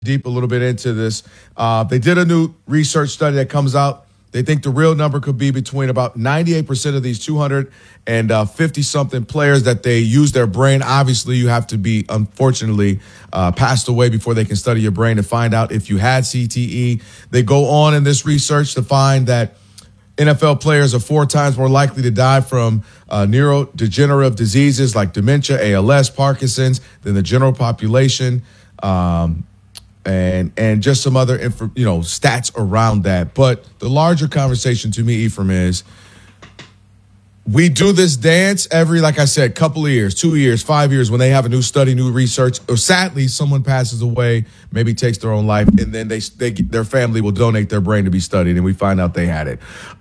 deep a little bit into this. They did a new research study that comes out. They think the real number could be between about 98% of these 250-something players that they use their brain. Obviously, you have to be, unfortunately, passed away before they can study your brain to find out if you had CTE. They go on in this research to find that NFL players are 4 times more likely to die from neurodegenerative diseases like dementia, ALS, Parkinson's than the general population. And just some other stats around that. But the larger conversation to me, Ephraim, is we do this dance every, like I said, couple of years, 2 years, 5 years, when they have a new study, new research, or sadly someone passes away, maybe takes their own life, and then their family will donate their brain to be studied, and we find out they had it.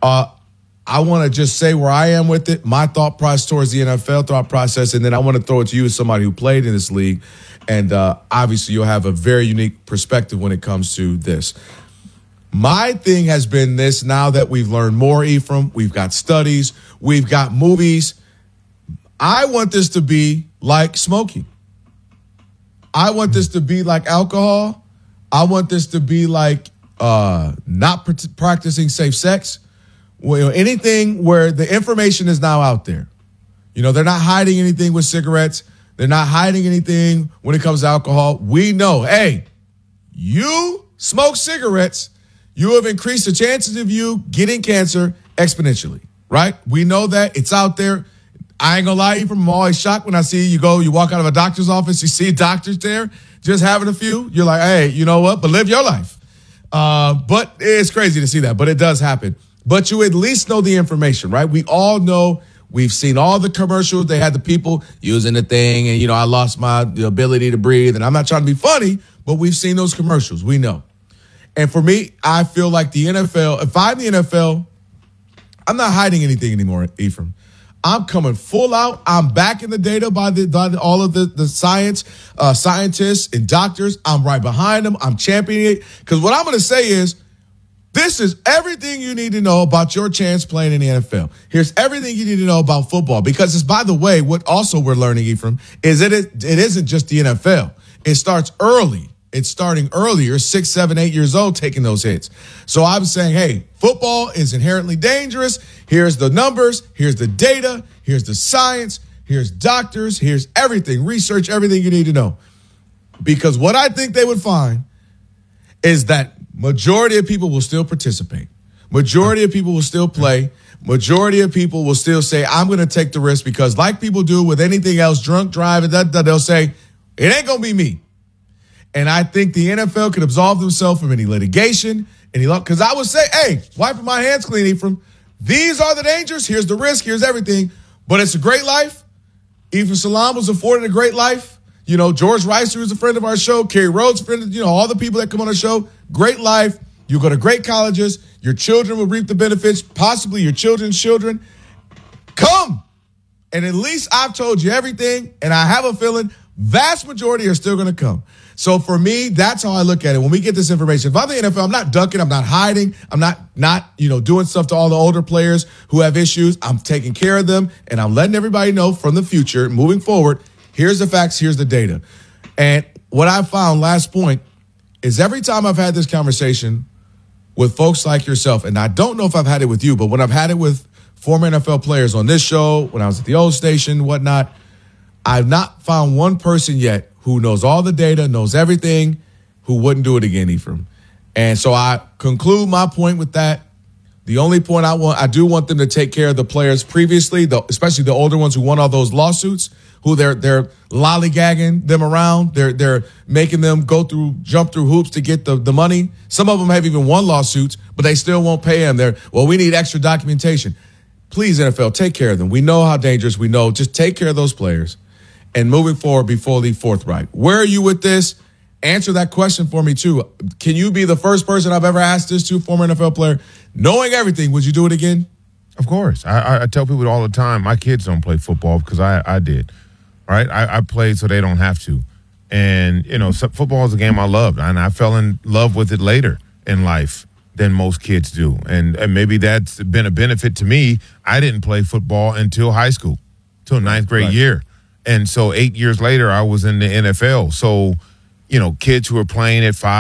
I want to just say where I am with it, my thought process towards the NFL thought process, and then I want to throw it to you as somebody who played in this league. And obviously you'll have a very unique perspective when it comes to this. My thing has been this, now that we've learned more, Ephraim, we've got studies, we've got movies. I want this to be like smoking. I want this to be like alcohol. I want this to be like not practicing safe sex. Well, anything where the information is now out there. They're not hiding anything with cigarettes. They're not hiding anything when it comes to alcohol. We know, hey, you smoke cigarettes, you have increased the chances of you getting cancer exponentially, right? We know that. It's out there. I ain't gonna lie, Ephraim, I'm always shocked when I see you walk out of a doctor's office, you see doctors there just having a few. You're like, hey, you know what? But live your life. But it's crazy to see that, but it does happen. But you at least know the information, right? We all know. We've seen all the commercials. They had the people using the thing and, I lost my ability to breathe. And I'm not trying to be funny, but we've seen those commercials. We know. And for me, I feel like the NFL, if I'm the NFL, I'm not hiding anything anymore, Ephraim. I'm coming full out. I'm backing the data by all of the scientists and doctors. I'm right behind them. I'm championing it. Because what I'm going to say is, this is everything you need to know about your chance playing in the NFL. Here's everything you need to know about football. Because it's, by the way, what also we're learning, Ephraim, is it isn't just the NFL. It starts early. It's starting earlier, 6, 7, 8 years old, taking those hits. So I'm saying, hey, football is inherently dangerous. Here's the numbers. Here's the data. Here's the science. Here's doctors. Here's everything. Research everything you need to know. Because what I think they would find is that majority of people will still participate. Majority of people will still play. Majority of people will still say, I'm going to take the risk because like people do with anything else, drunk driving, they'll say, it ain't going to be me. And I think the NFL could absolve themselves from any litigation, because I would say, hey, wiping my hands clean, Ephraim. These are the dangers. Here's the risk. Here's everything. But it's a great life. Ephraim Salaam was afforded a great life. George Rice, who's a friend of our show, Kerry Rhodes, friend, all the people that come on our show, great life. You go to great colleges. Your children will reap the benefits, possibly your children's children. Come. And at least I've told you everything, and I have a feeling vast majority are still going to come. So for me, that's how I look at it. When we get this information, if I'm the NFL, I'm not ducking, I'm not hiding, I'm not doing stuff to all the older players who have issues. I'm taking care of them, and I'm letting everybody know from the future, moving forward, here's the facts, here's the data. And what I found, last point, is every time I've had this conversation with folks like yourself, and I don't know if I've had it with you, but when I've had it with former NFL players on this show, when I was at the old station, whatnot, I've not found one person yet who knows all the data, knows everything, who wouldn't do it again, Ephraim. And so I conclude my point with that. The only point I do want them to take care of the players previously, especially the older ones who won all those lawsuits, who they're lollygagging them around. They're making them jump through hoops to get the money. Some of them have even won lawsuits, but they still won't pay them. We need extra documentation. Please, NFL, take care of them. We know how dangerous. We know. Just take care of those players. And moving forward, be fully forthright. Where are you with this? Answer that question for me, too. Can you be the first person I've ever asked this to, former NFL player? Knowing everything, would you do it again? Of course. I tell people all the time, my kids don't play football because I did. All right? I played so they don't have to. And, football is a game I loved. And I fell in love with it later in life than most kids do. And maybe that's been a benefit to me. I didn't play football until high school, till ninth grade year. And so 8 years later, I was in the NFL. So kids who are playing at 5